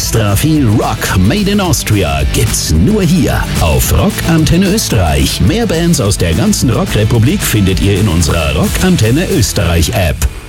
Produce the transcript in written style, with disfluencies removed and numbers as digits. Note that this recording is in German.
Extra viel Rock made in Austria gibt's nur hier auf Rock Antenne Österreich. Mehr Bands aus der ganzen Rockrepublik findet ihr in unserer Rock Antenne Österreich App.